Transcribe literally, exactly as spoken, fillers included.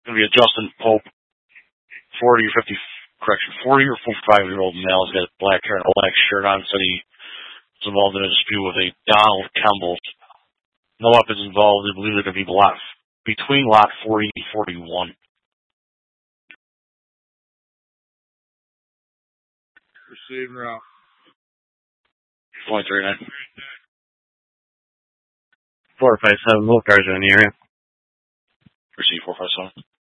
going to be a Justin Pope, forty or fifty, correction, forty or forty-five year old male. He's got black hair and a black shirt on. Said he was involved in a dispute with a Donald Kemble. No weapons involved. They believe they're going to be lot between lot forty and forty-one. Receiving route. Point three nine. Four five seven. Both cars are in the area. Receive four five seven.